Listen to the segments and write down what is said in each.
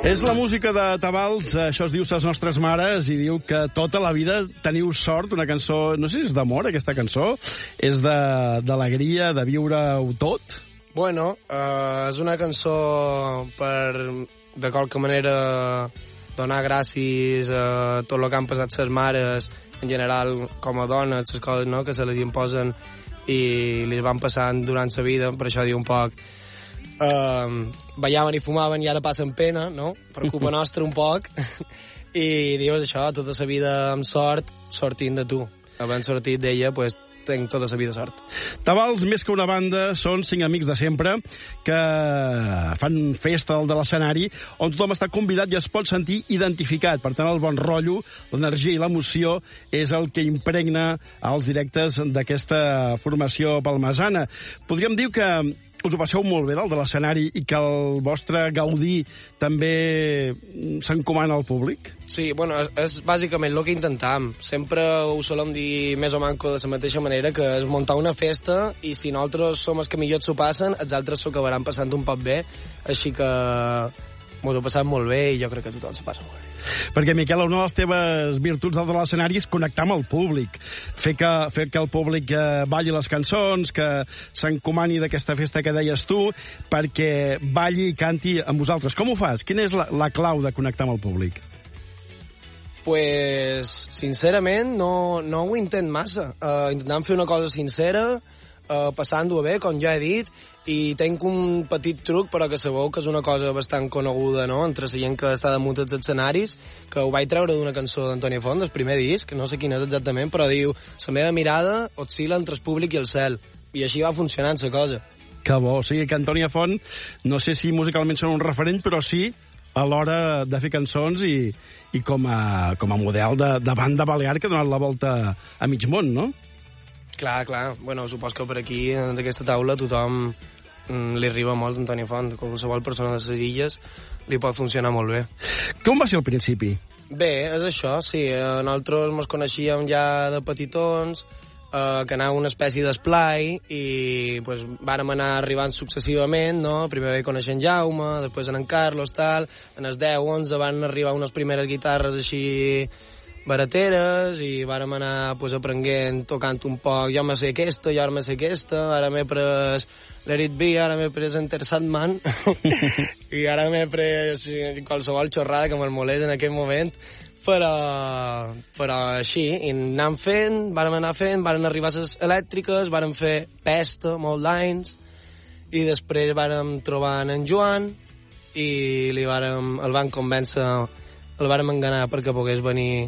És la música de Tabals, això es diu Ses nostres mares, i diu que tota la vida teniu sort, una cançó, no sé si és d'amor aquesta cançó, és d'alegria, de viure-ho tot. Bueno, és una cançó per, de qualque manera, donar gràcies a tot el que han passat ses mares, en general, com a dones, les coses, no?, que se les imposen i les van passant durant la vida, per això diu un poc ballaven i fumaven i ara passen pena, no? Per culpa nostra un poc. I dius això, tota la vida amb sort, sortint de tu. Havent sortit d'ella, pues, tenc tota la vida sort. Tabals, més que una banda, són 5 amics de sempre que fan festa de l'escenari on tothom està convidat i es pot sentir identificat. Per tant, el bon rotllo, l'energia i l'emoció és el que impregna els directes d'aquesta formació palmesana. Podríem dir que us ho passeu molt bé dalt de l'escenari i que el vostre gaudí també s'encomana al públic? Sí, bueno, és bàsicament el que intentam. Sempre ho solem dir més o manco de la mateixa manera, que és muntar una festa i si nosaltres som els que millor s'ho passen, els altres s'ho acabaran passant un poc bé, així que m'ho he passat molt bé i jo crec que tothom s'ho passa molt bé. Perquè, Miquel, una de les teves virtuts dalt de l'escenari és connectar amb el públic, fer que el públic balli les cançons, que s'encomani d'aquesta festa que deies tu, perquè balli i canti amb vosaltres. Com ho fas? Quina és la clau de connectar amb el públic? Pues, sincerament, no ho intent massa. Intentant fer una cosa sincera, passant-ho bé, com ja he dit, i tenc un petit truc, però que sabeu que és una cosa bastant coneguda, no?, entre la gent que està damunt dels escenaris, que ho vaig treure d'una cançó d'Antoni Font, del primer disc, no sé quina és exactament, però diu: la meva mirada oscil·la entre el públic i el cel. I així va funcionant la cosa. Que bo, o sigui que Antoni Font, no sé si musicalment són un referent, però sí a l'hora de fer cançons i com a model de banda balear que ha donat la volta a mig món, no? Clar. Bueno, supos que per aquí, d'aquesta taula, tothom li arriba molt Antoni Font. Qualsevol persona de les illes li pot funcionar molt bé. Com va ser al principi? Bé, és això, sí. Nosaltres ens coneixíem ja de petitons, que anava una espècie d'esplai i pues, vàrem anar arribant successivament, no? Primer vaig conèixer en Jaume, després en Carlos, tal. En els 10, 11 van arribar unes primeres guitarres així barateres i vàrem anar pues, aprenent, tocant un poc. Jo me sé aquesta, jo ara me sé aquesta, ara m'he pres Let It Be, ara m'he pres Enter Sandman i ara m'he pres qualsevol xorrada que me'l molés en aquell moment, però així, i anàvem fent, varen arribar les elèctriques, varen fer Pesta, molts anys, i després vàrem trobar en Joan i el van convèncer, el vàrem enganar perquè pogués venir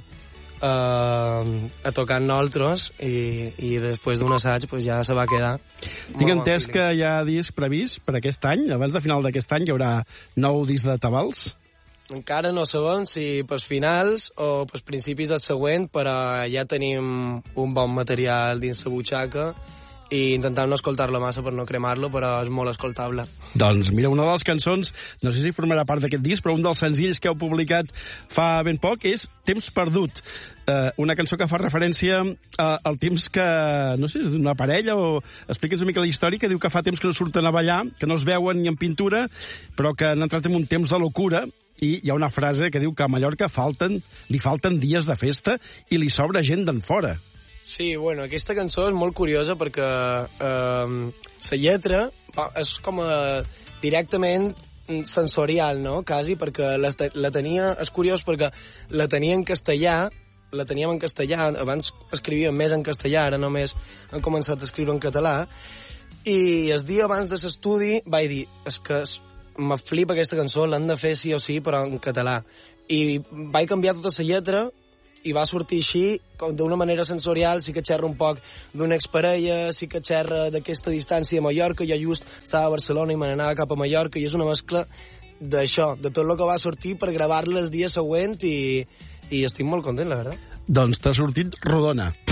a tocar amb nosaltres i després d'un assaig pues, ja se va quedar. Tinc entès que hi ha disc previst per aquest any, abans de final d'aquest any hi haurà nou disc de Tabals? Encara no sabem si pels finals o pels principis del següent, però ja tenim un bon material dins la butxaca i intentant no escoltar-lo massa per no cremar-lo, però és molt escoltable. Doncs mira, una de les cançons, no sé si formarà part d'aquest disc, però un dels senzills que heu publicat fa ben poc és Temps perdut, una cançó que fa referència al temps que, no sé, és d'una parella o... Explica'ns una mica la història, que diu que fa temps que no surten a ballar, que no es veuen ni en pintura, però que han entrat en un temps de locura, i hi ha una frase que diu que a Mallorca li falten dies de festa i li sobra gent d'en fora. Sí, bueno, aquesta cançó és molt curiosa perquè la lletra és com directament sensorial, no?, quasi, perquè la tenia... És curiós perquè la teníem en castellà, abans escrivíem més en castellà, ara només han començat a escriure en català, i el dia abans de l'estudi vaig dir, és que me flipa aquesta cançó, l'han de fer sí o sí, però en català. I vaig canviar tota la lletra i va sortir així, d'una manera sensorial. Sí que xerra un poc d'una exparella, sí que xerra d'aquesta distància a Mallorca. Jo just estava a Barcelona i me n'anava cap a Mallorca i és una mescla d'això, de tot el que va sortir per gravar-la el dia següent i estic molt content, la veritat. Doncs t'ha sortit rodona.